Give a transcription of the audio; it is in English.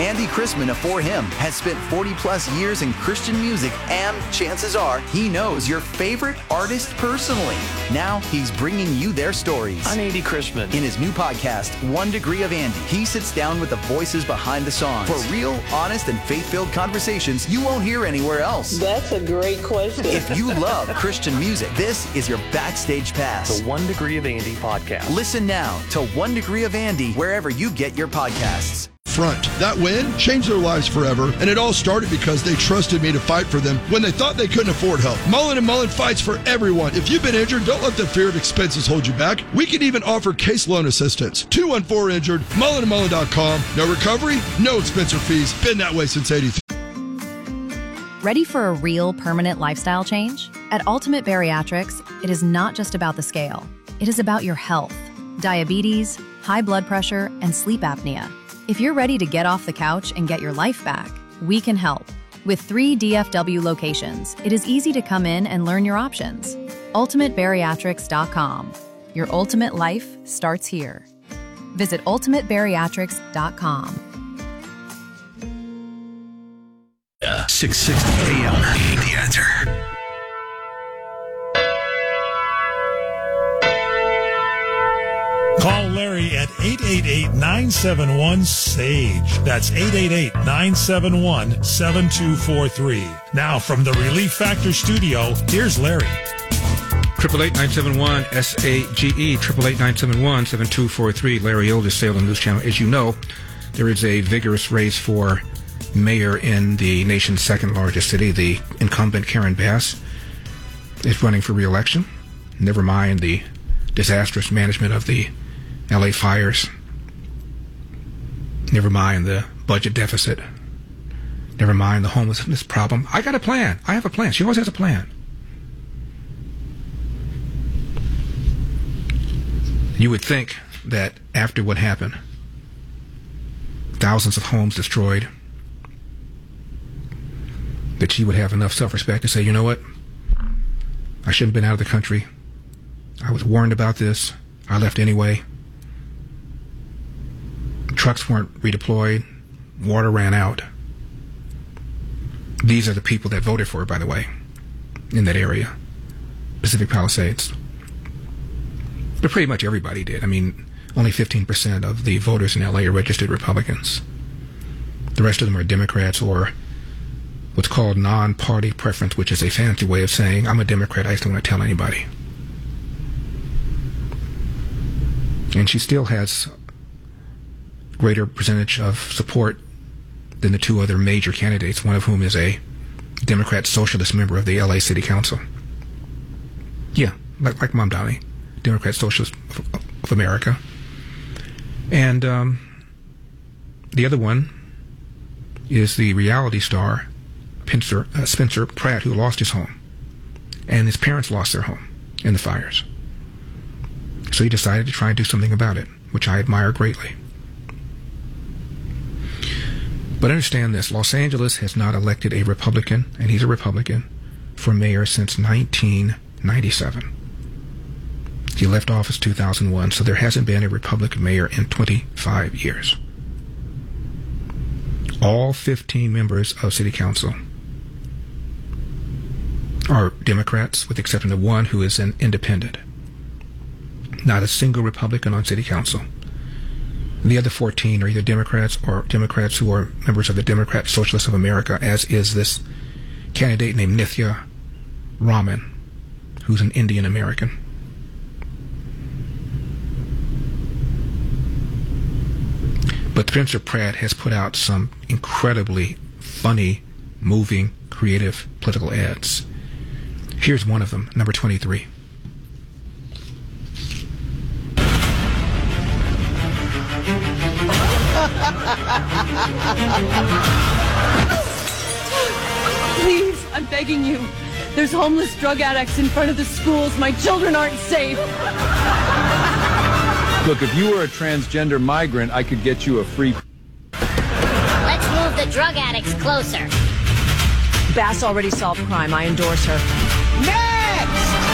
Andy Chrisman of For Him has spent 40-plus years in Christian music, and chances are he knows your favorite artist personally. Now he's bringing you their stories. I'm Andy Chrisman. In his new podcast, 1 Degree of Andy, he sits down with the voices behind the songs for real, honest, and faith-filled conversations you won't hear anywhere else. That's a great question. If you love Christian music, this is your backstage pass. The 1 Degree of Andy podcast. Listen now to 1 Degree of Andy wherever you get your podcasts. Front. That win changed their lives forever, and it all started because they trusted me to fight for them when they thought they couldn't afford help. Mullen & Mullen fights for everyone. If you've been injured, don't let the fear of expenses hold you back. We can even offer case loan assistance. 214-INJURED, mullenandmullen.com. No recovery, no expense or fees. Been that way since 83. Ready for a real permanent lifestyle change? At Ultimate Bariatrics, it is not just about the scale. It is about your health, diabetes, high blood pressure, and sleep apnea. If you're ready to get off the couch and get your life back, we can help. With 3 DFW locations, it is easy to come in and learn your options. UltimateBariatrics.com. Your ultimate life starts here. Visit UltimateBariatrics.com. 660 AM. The Answer. Call Larry at 888-971-SAGE. That's 888-971-7243. Now from the Relief Factor studio, here's Larry. 888-971-SAGE, 888-971-7243. Larry Ildes, Salem News Channel. As you know, there is a vigorous race for mayor in the nation's second largest city. The incumbent, Karen Bass, is running for re-election. Never mind the disastrous management of the LA fires. Never mind the budget deficit. Never mind the homelessness problem. I got a plan. I have a plan. She always has a plan. You would think that after what happened, thousands of homes destroyed, that she would have enough self-respect to say, you know what? I shouldn't have been out of the country. I was warned about this. I left anyway. Trucks weren't redeployed. Water ran out. These are the people that voted for her, by the way, in that area, Pacific Palisades. But pretty much everybody did. I mean, only 15% of the voters in LA are registered Republicans. The rest of them are Democrats or what's called non-party preference, which is a fancy way of saying, I'm a Democrat, I just don't want to tell anybody. And she still has greater percentage of support than the 2 other major candidates, one of whom is a Democrat socialist member of the LA City Council. Yeah, like Mom Donnie, Democrat Socialist of America. And the other one is the reality star, Spencer Pratt, who lost his home. And his parents lost their home in the fires. So he decided to try and do something about it, which I admire greatly. But understand this, Los Angeles has not elected a Republican, and he's a Republican, for mayor since 1997. He left office 2001, so there hasn't been a Republican mayor in 25 years. All 15 members of City Council are Democrats, with the exception of one who is an independent. Not a single Republican on City Council. The other 14 are either Democrats or Democrats who are members of the Democrat Socialists of America, as is this candidate named Nithya Raman, who's an Indian American. But Spencer Pratt has put out some incredibly funny, moving, creative political ads. Here's one of them, number 23. Please, I'm begging you. There's homeless drug addicts in front of the schools. My children aren't safe. Look, if you were a transgender migrant, I could get you a free... Let's move the drug addicts closer. Bass already solved crime. I endorse her. No!